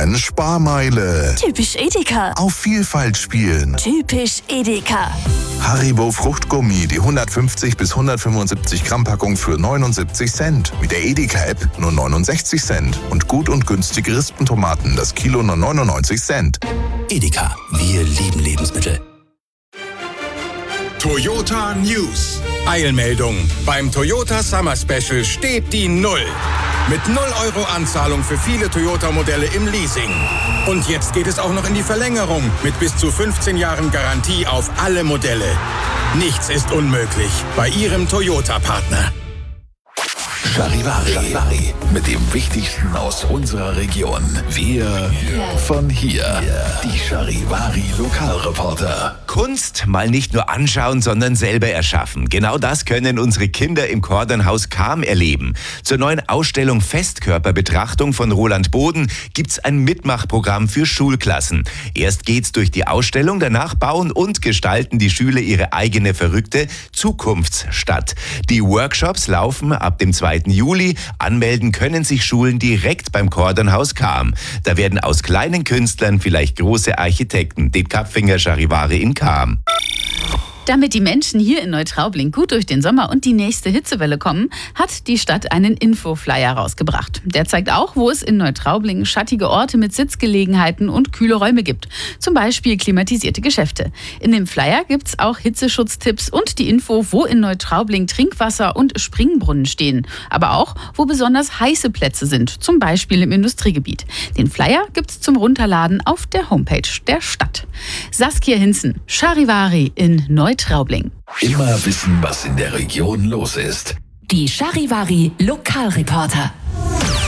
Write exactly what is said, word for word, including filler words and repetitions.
Gutschein, Sparmeile. Typisch Edeka. Auf Vielfalt spielen. Typisch Edeka. Haribo Fruchtgummi, die hundertfünfzig bis hundertfünfundsiebzig Gramm Packung für neunundsiebzig Cent. Mit der Edeka-App nur neunundsechzig Cent. Und gut und günstige Rispentomaten, das Kilo nur neunundneunzig Cent. Edeka, wir lieben Lebensmittel. Toyota News. Eilmeldung. Beim Toyota Summer Special steht die Null. Mit null Euro Anzahlung für viele Toyota-Modelle im Leasing. Und jetzt geht es auch noch in die Verlängerung mit bis zu fünfzehn Jahren Garantie auf alle Modelle. Nichts ist unmöglich bei Ihrem Toyota-Partner. Charivari. Charivari. Mit dem Wichtigsten aus unserer Region. Wir von hier. Die Charivari Lokalreporter. Kunst mal nicht nur anschauen, sondern selber erschaffen. Genau das können unsere Kinder im Kordernhaus Cham erleben. Zur neuen Ausstellung Festkörperbetrachtung von Roland Boden gibt's ein Mitmachprogramm für Schulklassen. Erst geht's durch die Ausstellung, danach bauen und gestalten die Schüler ihre eigene verrückte Zukunftsstadt. Die Workshops laufen ab dem zweiten Juli. Anmelden können sich Schulen direkt beim Kordernhaus Cham. Da werden aus kleinen Künstlern vielleicht große Architekten. Den Kapfinger Charivari in Cham. Damit die Menschen hier in Neutraubling gut durch den Sommer und die nächste Hitzewelle kommen, hat die Stadt einen Infoflyer rausgebracht. Der zeigt auch, wo es in Neutraubling schattige Orte mit Sitzgelegenheiten und kühle Räume gibt. Zum Beispiel klimatisierte Geschäfte. In dem Flyer gibt's auch Hitzeschutztipps und die Info, wo in Neutraubling Trinkwasser und Springbrunnen stehen. Aber auch, wo besonders heiße Plätze sind, zum Beispiel im Industriegebiet. Den Flyer gibt's zum Runterladen auf der Homepage der Stadt. Saskia Hinzen, Charivari in Neutraubling. Traubling. Immer wissen, was in der Region los ist. Die Charivari Lokalreporter.